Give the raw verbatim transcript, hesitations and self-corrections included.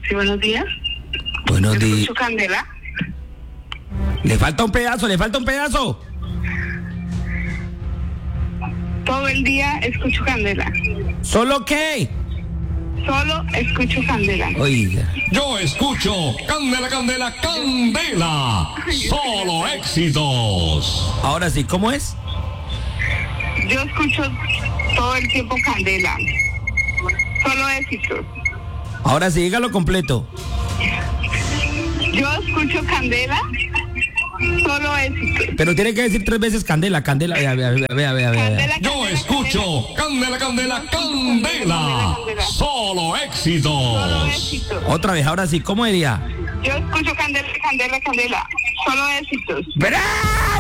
Sí, buenos días. Buenos días. Escucho Candela. Le falta un pedazo, le falta un pedazo. Todo el día escucho Candela. ¿Solo qué? Solo escucho Candela. Oiga. Yo escucho Candela, Candela, Candela. Solo éxitos. Ahora sí, ¿cómo es? Yo escucho todo el tiempo Candela. Solo éxitos. Ahora sí, dígalo completo. Yo escucho Candela. Solo éxitos. Pero tiene que decir tres veces Candela, Candela. Vea, vea, vea, vea, vea, vea. Candela, Yo Candela, escucho Candela, Candela, Candela. Solo Solo éxitos. éxitos. Otra vez, ahora sí, ¿cómo diría? Yo escucho Candela, Candela, Candela. Solo éxitos. ¡Bravo!